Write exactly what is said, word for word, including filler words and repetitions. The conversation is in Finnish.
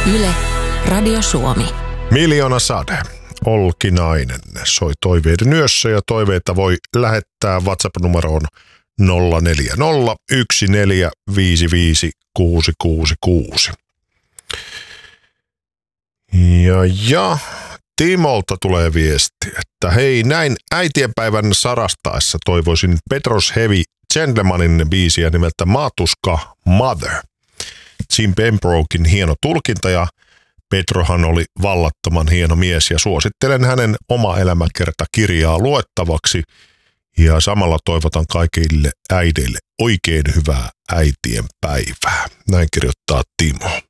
Yle, Radio Suomi. Miljoona sade. Olkinainen soi toiveiden yössä ja toiveita voi lähettää WhatsApp-numeroon nolla neljä nolla yksi neljä viisi viisi kuusi kuusi kuusi. Ja, ja Timolta tulee viesti, että hei, näin äitienpäivän sarastaessa toivoisin Petros Heavy Gentlemanin biisiä nimeltä Matuska Mother. Jim Pembroken hieno tulkinta ja Petrohan oli vallattoman hieno mies ja suosittelen hänen oma elämäkertakirjaa luettavaksi ja samalla toivotan kaikille äideille oikein hyvää äitien päivää. Näin kirjoittaa Timo.